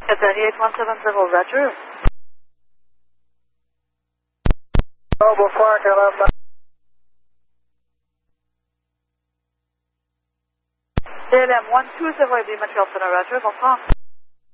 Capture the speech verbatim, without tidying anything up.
eight one seven zero, Roger. Global Park, eleven. D L M one two zero, Montreal Center, Roger, bonsoir.